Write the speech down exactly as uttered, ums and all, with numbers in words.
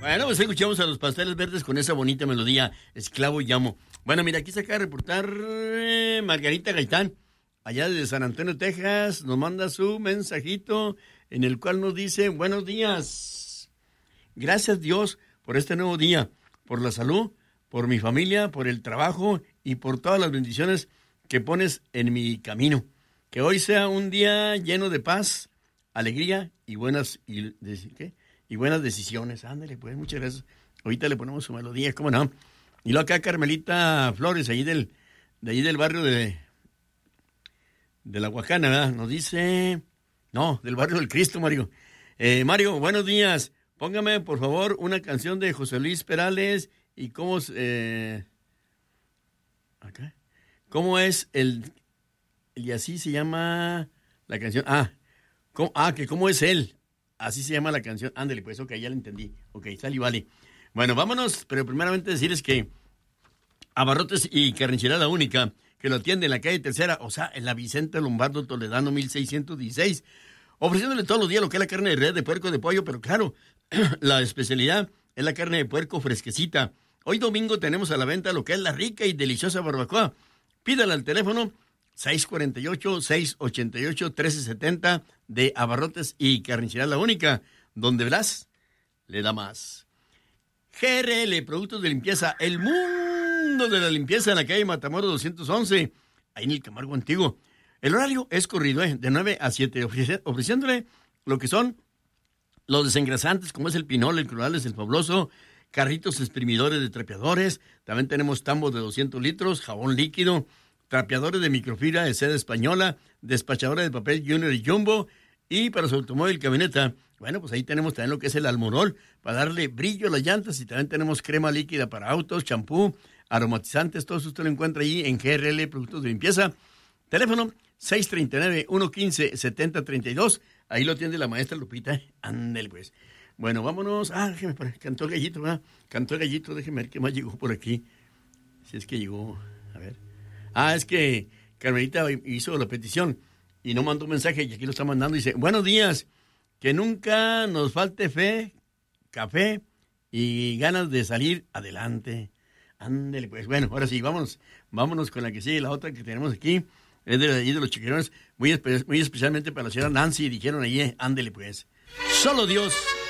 Bueno, pues escuchamos a los Pasteles Verdes con esa bonita melodía, Esclavo Llamo. Bueno, mira, aquí se acaba de reportar eh, Margarita Gaitán, allá desde San Antonio, Texas, nos manda su mensajito en el cual nos dice, buenos días, gracias Dios por este nuevo día, por la salud, por mi familia, por el trabajo y por todas las bendiciones que pones en mi camino. Que hoy sea un día lleno de paz, alegría y buenas, y, ¿qué? y buenas decisiones. Ándale, pues, muchas gracias. Ahorita le ponemos su melodía, ¿cómo no? Y luego acá Carmelita Flores, ahí del, de ahí del barrio de, de La Huacana, ¿verdad? Nos dice, no, del barrio del Cristo, Mario. Eh, Mario, buenos días. Póngame, por favor, una canción de José Luis Perales y cómo, eh, acá, cómo es el, y así se llama la canción. Ah, ¿cómo, ah, que cómo es él. Así se llama la canción. Ándale, pues, ok, ya la entendí. Ok, sale y vale. Bueno, vámonos, pero primeramente decirles que Abarrotes y Carnicería La Única, que lo atiende en la calle Tercera, o sea, en la Vicente Lombardo Toledano mil seiscientos dieciséis, ofreciéndole todos los días lo que es la carne de res, de puerco, de pollo, pero claro, la especialidad es la carne de puerco fresquecita. Hoy domingo tenemos a la venta lo que es la rica y deliciosa barbacoa. Pídala al teléfono seis cuatro ocho, seis ocho ocho, uno tres siete cero de Abarrotes y Carnicería La Única, donde verás, le da más. G R L, Productos de Limpieza, el mundo de la limpieza en la calle Matamoros doscientos once, ahí en el Camargo Antiguo. El horario es corrido, ¿eh? De nueve a siete, ofreci- ofreciéndole lo que son los desengrasantes, como es el pinol, el clorales, el fabuloso, carritos exprimidores de trapeadores, también tenemos tambos de doscientos litros, jabón líquido, trapeadores de microfibra de seda española, despachadores de papel Junior y Jumbo, y para su automóvil camioneta, bueno, pues ahí tenemos también lo que es el Almorol, para darle brillo a las llantas, y también tenemos crema líquida para autos, champú, aromatizantes, todo eso usted lo encuentra ahí en G R L Productos de Limpieza. Teléfono seis tres nueve, uno uno cinco, siete cero tres dos, ahí lo atiende la maestra Lupita, ándale pues. Bueno, vámonos, ah, déjeme, cantó el gallito, ¿verdad? Cantó el gallito, déjeme ver qué más llegó por aquí, si es que llegó, a ver. Ah, es que Carmelita hizo la petición y no mandó un mensaje y aquí lo está mandando. Dice, buenos días, que nunca nos falte fe, café y ganas de salir adelante. Ándele, pues, bueno, ahora sí, vámonos, vámonos con la que sigue, la otra que tenemos aquí, es de, de los chiquirones, muy, espe- muy especialmente para la señora Nancy, dijeron ahí, ándele, pues. Solo Dios.